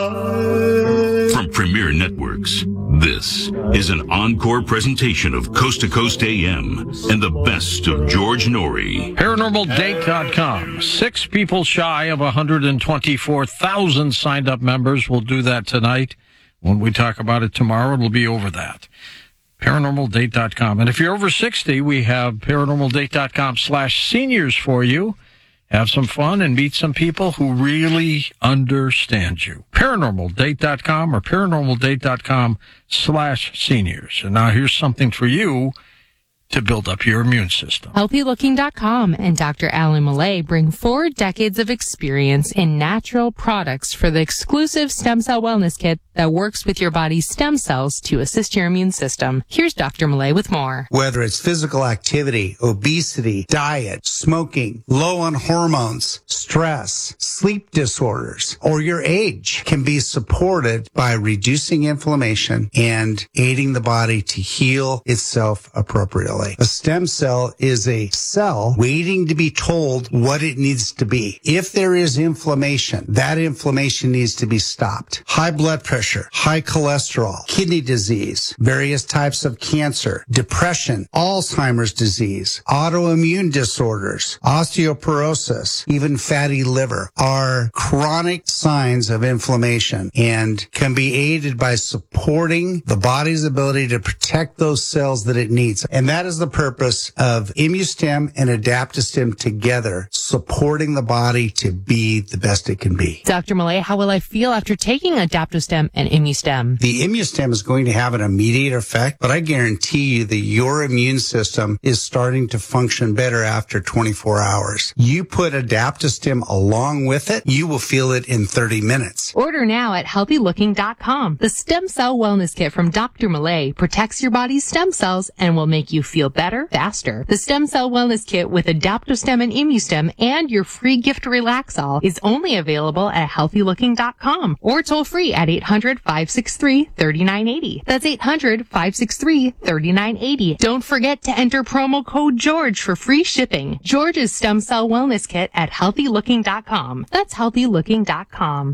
From Premier Networks, this is an encore presentation of Coast to Coast AM and the best of George Norrie. ParanormalDate.com. 6 people shy of 124,000 signed-up members. We'll do that tonight. When we talk about it tomorrow, it'll be over that. ParanormalDate.com. And if you're over 60, we have ParanormalDate.com/seniors for you. Have some fun and meet some people who really understand you. ParanormalDate.com or ParanormalDate.com/seniors. And now here's something for you to build up your immune system. HealthyLooking.com and Dr. Alan Millay bring 4 decades of experience in natural products for the exclusive stem cell wellness kit that works with your body's stem cells to assist your immune system. Here's Dr. Millay with more. Whether it's physical activity, obesity, diet, smoking, low on hormones, stress, sleep disorders, or your age can be supported by reducing inflammation and aiding the body to heal itself appropriately. A stem cell is a cell waiting to be told what it needs to be. If there is inflammation, that inflammation needs to be stopped. High blood pressure, high cholesterol, kidney disease, various types of cancer, depression, Alzheimer's disease, autoimmune disorders, osteoporosis, even fatty liver are chronic signs of inflammation and can be aided by supporting the body's ability to protect those cells that it needs. And that is the purpose of ImmuStem and AdaptoStem together, supporting the body to be the best it can be. Dr. Millay, how will I feel after taking AdaptoStem and ImmuStem? The ImmuStem is going to have an immediate effect, but I guarantee you that your immune system is starting to function better after 24 hours. You put AdaptoStem along with it, you will feel it in 30 minutes. Order now at HealthyLooking.com. The Stem Cell Wellness Kit from Dr. Millay protects your body's stem cells and will make you feel better, faster. The Stem Cell Wellness Kit with AdaptoStem and ImmuStem and your free gift Relaxol is only available at HealthyLooking.com or toll free at 800-563-3980. That's 800-563-3980. Don't forget to enter promo code George for free shipping. George's Stem Cell Wellness Kit at HealthyLooking.com. That's HealthyLooking.com.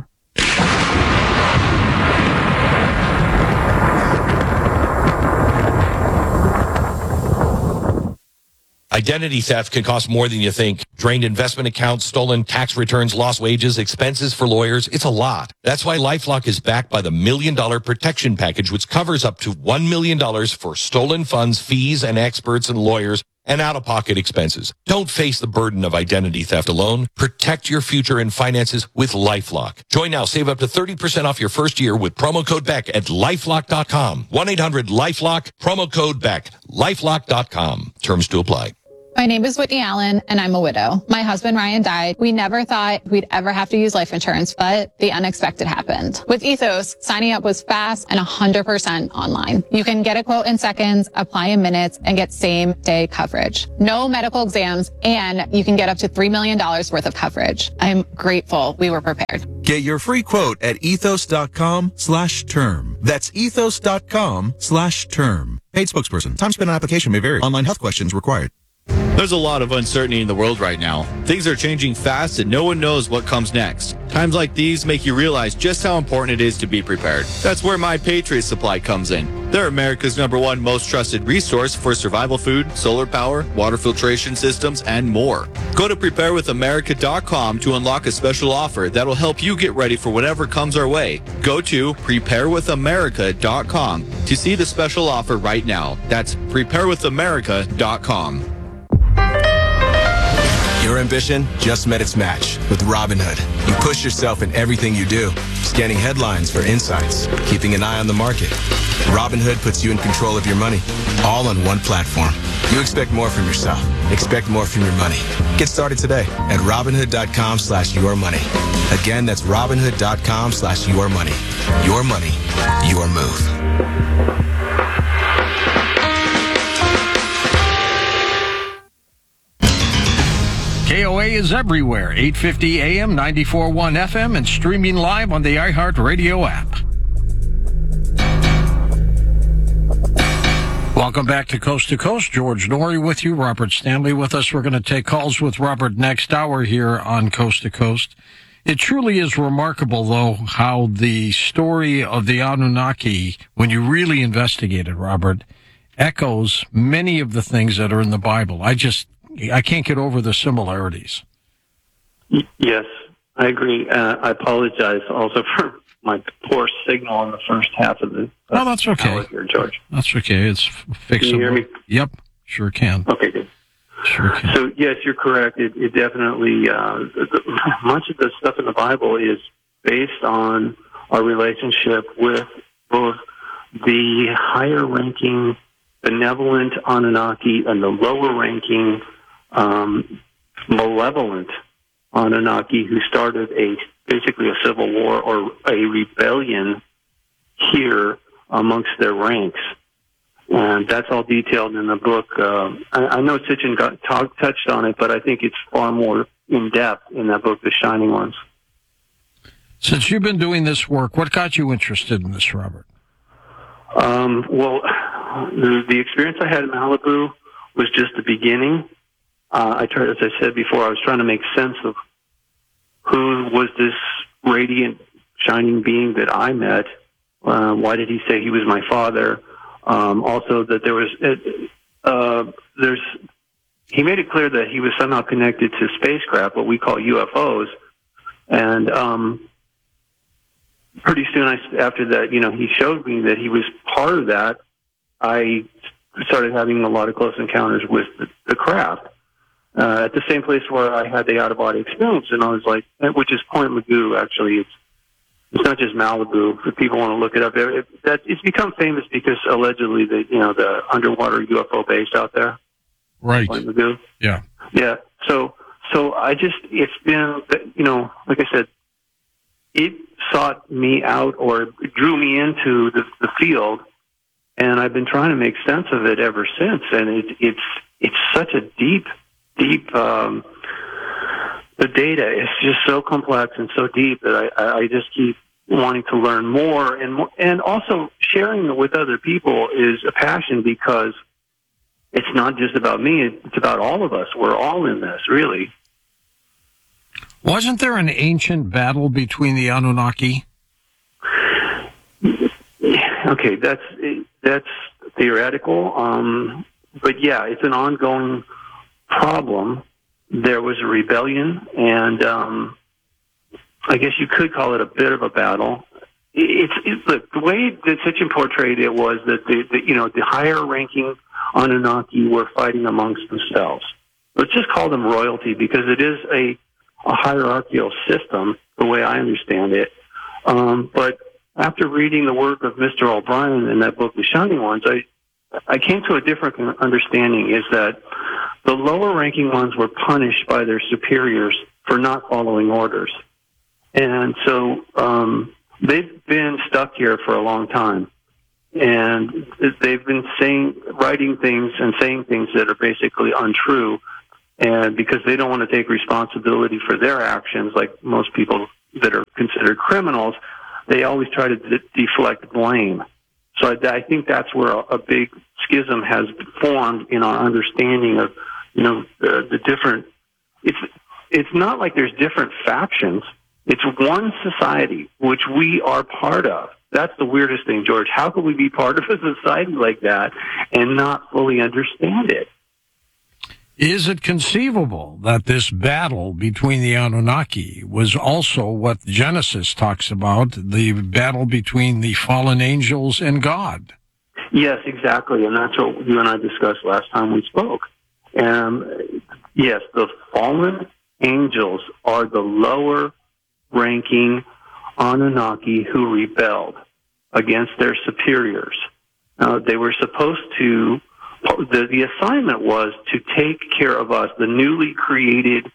Identity theft can cost more than you think. Drained investment accounts, stolen tax returns, lost wages, expenses for lawyers. It's a lot. That's why LifeLock is backed by the $1 Million Protection Package, which covers up to $1 million for stolen funds, fees, and experts and lawyers and out-of-pocket expenses. Don't face the burden of identity theft alone. Protect your future and finances with LifeLock. Join now. Save up to 30% off your first year with promo code BECK at LifeLock.com. 1-800-LifeLock, promo code BECK. LifeLock.com. Terms to apply. My name is Whitney Allen, and I'm a widow. My husband, Ryan, died. We never thought we'd ever have to use life insurance, but the unexpected happened. With Ethos, signing up was fast and 100% online. You can get a quote in seconds, apply in minutes, and get same-day coverage. No medical exams, and you can get up to $3 million worth of coverage. I'm grateful we were prepared. Get your free quote at ethos.com/term. That's ethos.com/term. Paid spokesperson. Time spent on application may vary. Online health questions required. There's a lot of uncertainty in the world right now. Things are changing fast and no one knows what comes next. Times like these make you realize just how important it is to be prepared. That's where My Patriot Supply comes in. They're America's #1 most trusted resource for survival food, solar power, water filtration systems, and more. Go to preparewithamerica.com to unlock a special offer that'll help you get ready for whatever comes our way. Go to preparewithamerica.com to see the special offer right now. That's preparewithamerica.com. Your ambition just met its match with Robinhood. You push yourself in everything you do, scanning headlines for insights, keeping an eye on the market. Robinhood puts you in control of your money, all on one platform. You expect more from yourself. Expect more from your money. Get started today at Robinhood.com/yourmoney. Again, that's Robinhood.com/yourmoney. Your money, your move. KOA is everywhere, 850 AM, 94.1 FM, and streaming live on the iHeartRadio app. Welcome back to Coast. George Norrie with you, Robert Stanley with us. We're going to take calls with Robert next hour here on Coast to Coast. It truly is remarkable, though, how the story of the Anunnaki, when you really investigate it, Robert, echoes many of the things that are in the Bible. I can't get over the similarities. Yes, I agree. I apologize also for my poor signal in the first half of the No, that's okay. hour here, George. That's okay. It's fixable. Can you hear me? Yep, sure can. Okay, good. Sure can. So, yes, you're correct. It definitely, much of the stuff in the Bible is based on our relationship with both the higher-ranking benevolent Anunnaki and the lower-ranking malevolent Anunnaki who started basically a civil war or a rebellion here amongst their ranks. And that's all detailed in the book. I know Sitchin touched on it, but I think it's far more in-depth in that book, The Shining Ones. Since you've been doing this work, what got you interested in this, Robert? Well, the experience I had in Malibu was just the beginning. As I said before, I was trying to make sense of who was this radiant, shining being that I met. Why did he say he was my father? Also, that there was, he made it clear that he was somehow connected to spacecraft, what we call UFOs. And pretty soon after that, he showed me that he was part of that. I started having a lot of close encounters with the craft. At the same place where I had the out-of-body experience, and I was like, which is Point Mugu, actually. It's not just Malibu. If people want to look it up, it's become famous because allegedly the underwater UFO base out there, right? Point Mugu. Yeah. So it's been, like I said, it sought me out or drew me into the field, and I've been trying to make sense of it ever since. And it's such a deep. The data is just so complex and so deep that I just keep wanting to learn more, and also sharing it with other people is a passion because it's not just about me, it's about all of us. We're all in this, really. Wasn't there an ancient battle between the Anunnaki? Okay, that's theoretical, but yeah, it's an ongoing problem. There was a rebellion, and I guess you could call it a bit of a battle. Look, the way that Sitchin portrayed it was that the higher-ranking Anunnaki were fighting amongst themselves. Let's just call them royalty because it is a hierarchical system, the way I understand it. But after reading the work of Mr. O'Brien in that book, The Shining Ones, I came to a different understanding, is that the lower-ranking ones were punished by their superiors for not following orders. And so they've been stuck here for a long time. And they've been writing things and saying things that are basically untrue. And because they don't want to take responsibility for their actions, like most people that are considered criminals, they always try to deflect blame. So I think that's where a big schism has formed in our understanding of, the different. It's not like there's different factions. It's one society, which we are part of. That's the weirdest thing, George. How could we be part of a society like that and not fully understand it? Is it conceivable that this battle between the Anunnaki was also what Genesis talks about, the battle between the fallen angels and God? Yes, exactly. And that's what you and I discussed last time we spoke. Yes, the fallen angels are the lower-ranking Anunnaki who rebelled against their superiors. They were supposed to, the assignment was to take care of us, the newly created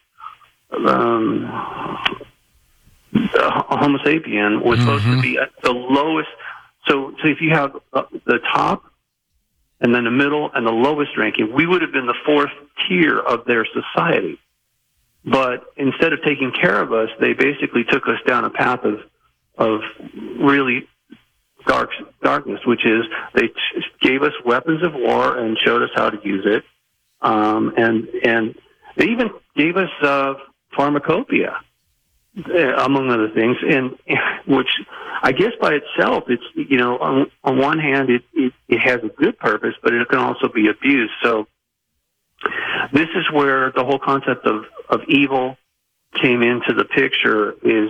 Homo sapien was supposed to be at the lowest. So if you have the top and then the middle and the lowest ranking, we would have been the fourth tier of their society. But instead of taking care of us, they basically took us down a path of really darkness, which is they gave us weapons of war and showed us how to use it. And they even gave us pharmacopoeia. among other things, and which I guess by itself, it's, you know, on one hand, it has a good purpose, but it can also be abused. So this is where the whole concept of evil came into the picture, is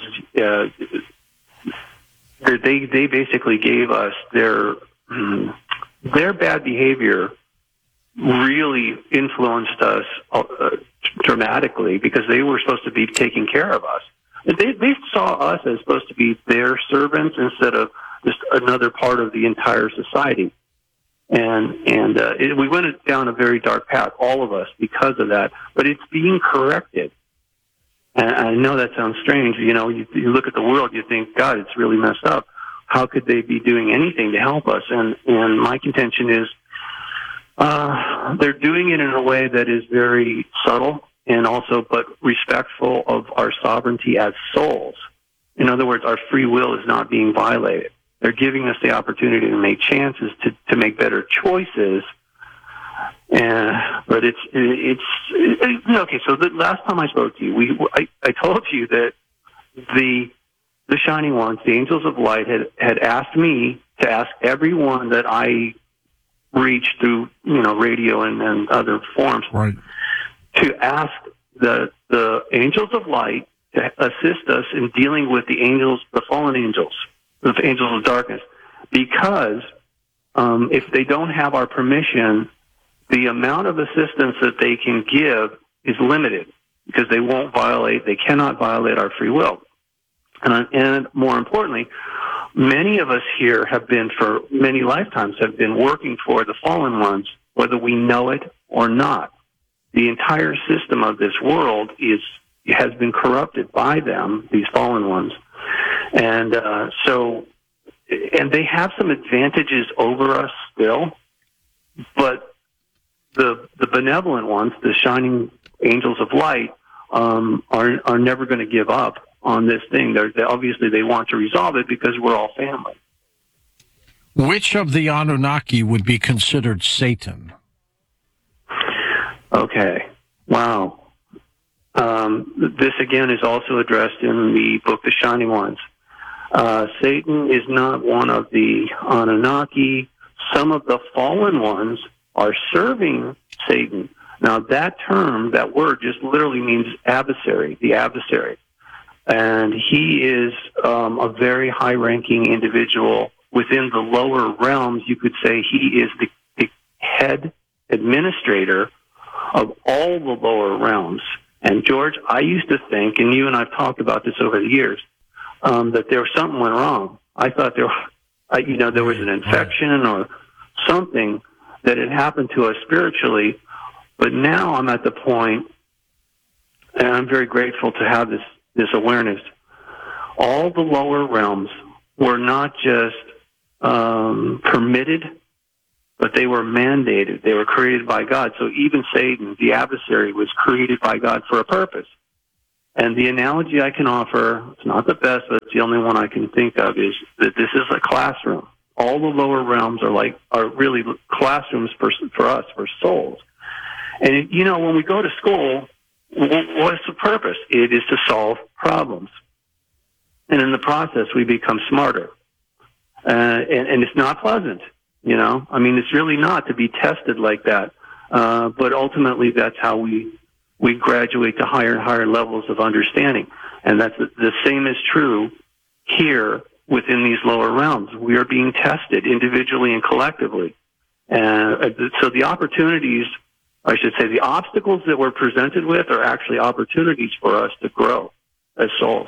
they basically gave us their bad behavior really influenced us dramatically, because they were supposed to be taking care of us. They saw us as supposed to be their servants instead of just another part of the entire society. And we went down a very dark path, all of us, because of that. But it's being corrected. And I know that sounds strange. You know, you look at the world, you think, God, it's really messed up. How could they be doing anything to help us? And my contention is they're doing it in a way that is very subtle and also but respectful of our sovereignty as souls. In other words, our free will is not being violated. They're giving us the opportunity to make chances to make better choices. But it's okay. So the last time I spoke to you, I told you that the Shining Ones, the Angels of Light, had asked me to ask everyone that I reached through, you know, radio and other forms, right, to ask the Angels of Light to assist us in dealing with the angels, the fallen angels, the angels of darkness, because if they don't have our permission, the amount of assistance that they can give is limited, because they cannot violate our free will. And more importantly, many of us here have been, for many lifetimes, have been working for the fallen ones, whether we know it or not. The entire system of this world has been corrupted by them, these fallen ones. And and they have some advantages over us still, but the benevolent ones, the shining angels of light, are never going to give up on this thing. Obviously they want to resolve it, because we're all family. Which of the Anunnaki would be considered Satan? Okay. Wow. This again is also addressed in the book, The Shining Ones. Satan is not one of the Anunnaki. Some of the fallen ones are serving Satan. Now that term, that word, just literally means adversary, the adversary. And he is a very high-ranking individual within the lower realms. You could say he is the head administrator of all the lower realms. And George, I used to think, and you and I've talked about this over the years, that there was something went wrong. I thought there was an infection or something that had happened to us spiritually. But now I'm at the point, and I'm very grateful to have this awareness. All the lower realms were not just permitted, but they were mandated. They were created by God. So even Satan, the adversary, was created by God for a purpose. And the analogy I can offer, it's not the best, but it's the only one I can think of, is that this is a classroom. All the lower realms are really classrooms for us, for souls. And, you know, when we go to school, what's the purpose? It is to solve problems. And in the process, we become smarter. And it's not pleasant, you know. I mean, it's really not to be tested like that. But ultimately, that's how we graduate to higher and higher levels of understanding. And that's the same is true here within these lower realms. We are being tested individually and collectively. So the opportunities, I should say, the obstacles that we're presented with are actually opportunities for us to grow as souls.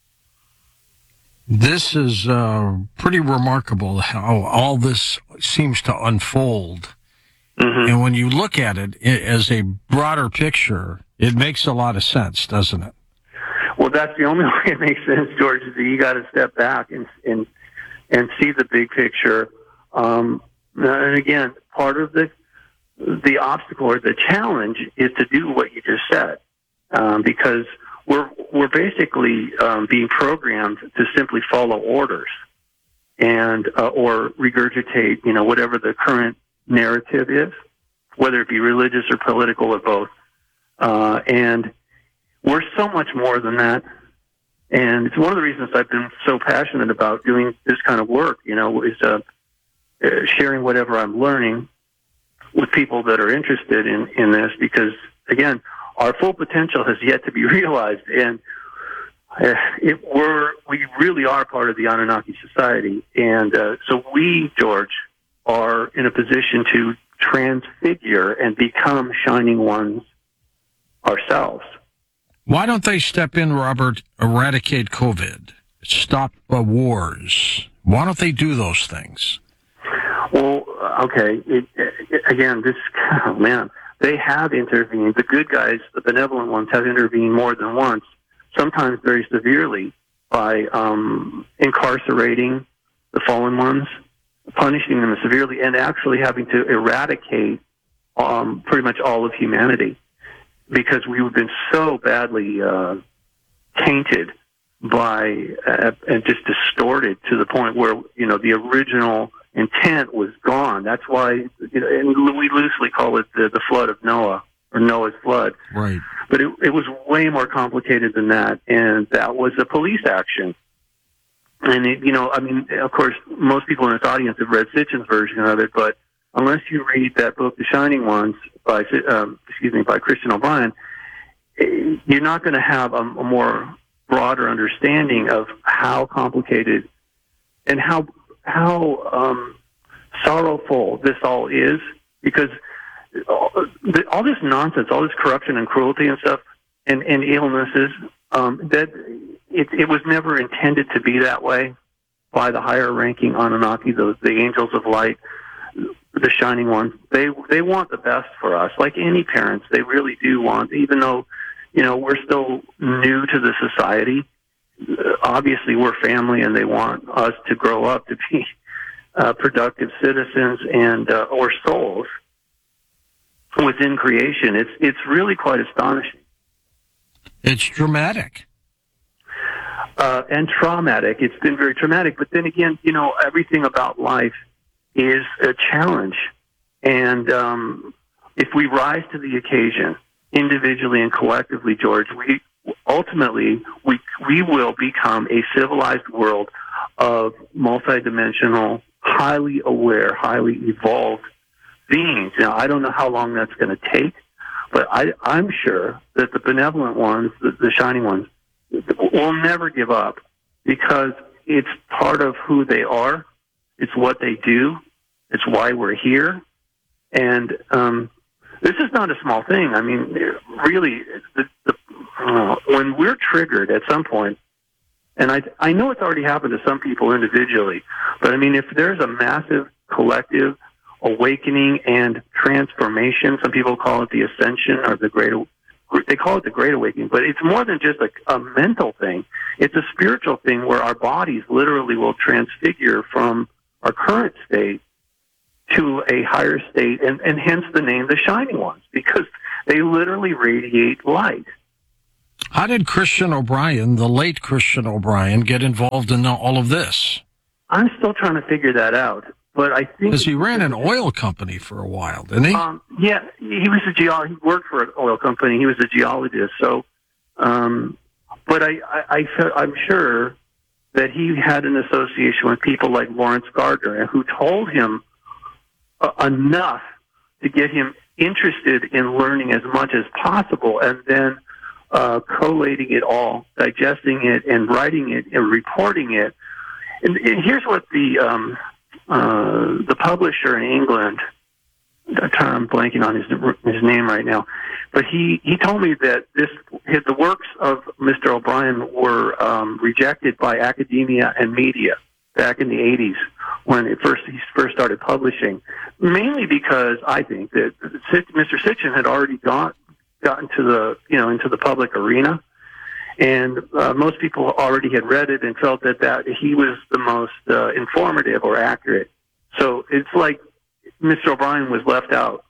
This is pretty remarkable how all this seems to unfold. Mm-hmm. And when you look at it as a broader picture, it makes a lot of sense, doesn't it? Well, that's the only way it makes sense, George, is that you got to step back and see the big picture. And again, part of the obstacle or the challenge is to do what you just said, because we're basically being programmed to simply follow orders and or regurgitate, you know, whatever the current narrative is, whether it be religious or political or both. And we're so much more than that. And it's one of the reasons I've been so passionate about doing this kind of work, is sharing whatever I'm learning with people that are interested in this, because, again, our full potential has yet to be realized. And we really are part of the Anunnaki society. And so we, George, are in a position to transfigure and become shining ones ourselves. Why don't they step in, Robert, eradicate COVID, stop wars? Why don't they do those things? Well, okay. They have intervened. The good guys, the benevolent ones, have intervened more than once, sometimes very severely, by incarcerating the fallen ones, punishing them severely, and actually having to eradicate pretty much all of humanity, because we've been so badly tainted by and just distorted to the point where the original intent was gone. That's why, and we loosely call it the flood of Noah, or Noah's flood. Right. But it was way more complicated than that, and that was a police action. And of course, most people in this audience have read Sitchin's version of it, but unless you read that book, The Shining Ones, by Christian O'Brien, you're not going to have a more broader understanding of how complicated and how sorrowful this all is, because all this nonsense, all this corruption and cruelty and stuff, and illnesses, that it was never intended to be that way by the higher ranking Anunnaki, the angels of light, the shining ones. They want the best for us, like any parents. They really do want, even though we're still new to the society. Obviously, we're family, and they want us to grow up to be productive citizens and or souls within creation. It's really quite astonishing. It's dramatic. And traumatic. It's been very traumatic. But then again, everything about life is a challenge. And if we rise to the occasion, individually and collectively, George, we will become a civilized world of multidimensional, highly aware, highly evolved beings. Now, I don't know how long that's going to take, but I'm sure that the benevolent ones, the shining ones, will never give up, because it's part of who they are. It's what they do. It's why we're here. And this is not a small thing. I mean, really, when we're triggered at some point, and I know it's already happened to some people individually, but I mean, if there's a massive collective awakening and transformation, some people call it the ascension or they call it the Great Awakening, but it's more than just a mental thing. It's a spiritual thing where our bodies literally will transfigure from our current state to a higher state, and hence the name the Shining Ones, because they literally radiate light. How did Christian O'Brien, the late Christian O'Brien, get involved in all of this? I'm still trying to figure that out. But I think because he ran an oil company for a while, didn't he? Yeah, he was a geologist. He worked for an oil company. He was a geologist. So, but I'm sure that he had an association with people like Lawrence Gardner, who told him enough to get him interested in learning as much as possible, and then collating it all, digesting it, and writing it, and reporting it. And here's what the publisher in England, I'm blanking on his name right now, but he told me that the works of Mr. O'Brien were rejected by academia and media back in the 80s when he first started publishing, mainly because I think that Mr. Sitchin had already gotten to the into the public arena. And most people already had read it and felt that he was the most informative or accurate. So it's like Mr. O'Brien was left out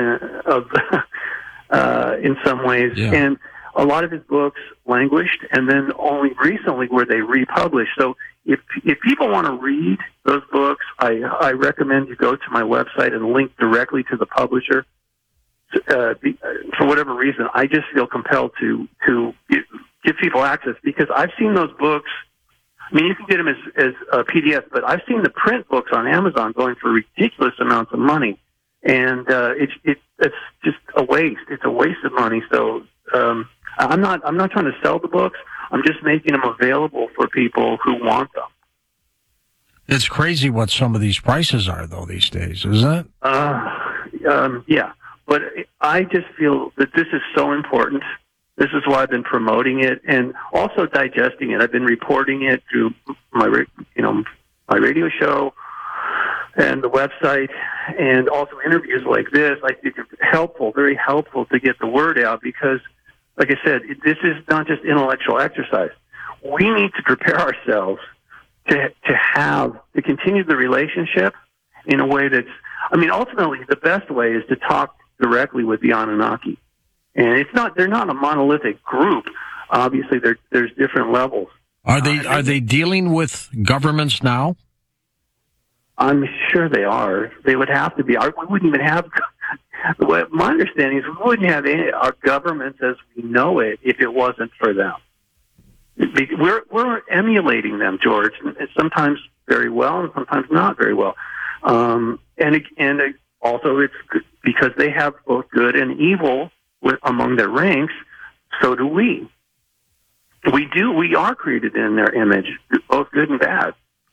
in some ways. Yeah. And a lot of his books languished, and then only recently were they republished. So if people want to read those books, I recommend you go to my website and link directly to the publisher. For whatever reason, I just feel compelled to give people access, because I've seen those books. I mean, you can get them as PDFs, but I've seen the print books on Amazon going for ridiculous amounts of money, and it's just a waste. It's a waste of money. So I'm not trying to sell the books. I'm just making them available for people who want them. It's crazy what some of these prices are, though, these days, isn't it? Yeah, but I just feel that this is so important. This is why I've been promoting it and also digesting it. I've been reporting it through my radio show and the website, and also interviews like this. I think it's helpful, very helpful, to get the word out, because, like I said, this is not just intellectual exercise. We need to prepare ourselves to continue the relationship in a way that's, I mean, ultimately the best way is to talk directly with the Anunnaki. And they're not a monolithic group. Obviously, there's different levels. Are they dealing with governments now? I'm sure they are. They would have to be. We wouldn't even have, my understanding is we wouldn't have our governments as we know it if it wasn't for them. We're emulating them, George, sometimes very well and sometimes not very well. And also it's because they have both good and evil among their ranks. So do we. We are created in their image, both good and bad.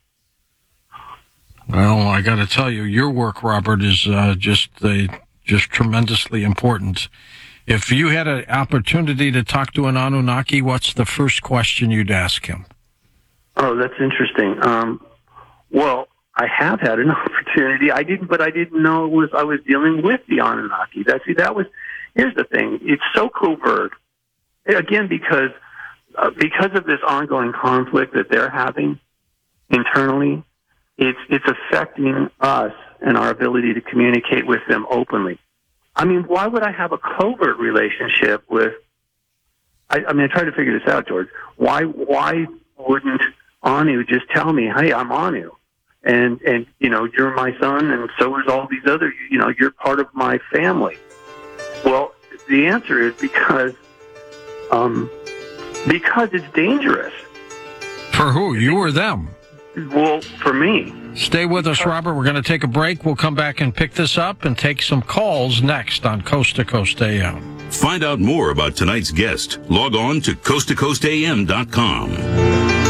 Well, I got to tell you, your work, Robert, is just tremendously important. If you had an opportunity to talk to an Anunnaki, what's the first question you'd ask him? Oh, that's interesting. Well, I have had an opportunity. I didn't know I was dealing with the Anunnaki. Here's the thing. It's so covert. Again, because of this ongoing conflict that they're having internally, it's affecting us and our ability to communicate with them openly. I mean, why would I have a covert relationship with? I try to figure this out, George. Why wouldn't Anu just tell me, "Hey, I'm Anu, and you're my son, and so is all these other, you're part of my family"? Well, the answer is because it's dangerous. For who? You or them? Well, for me. Stay with us, Robert. We're going to take a break. We'll come back and pick this up and take some calls next on Coast to Coast AM. Find out more about tonight's guest. Log on to coasttocoastam.com.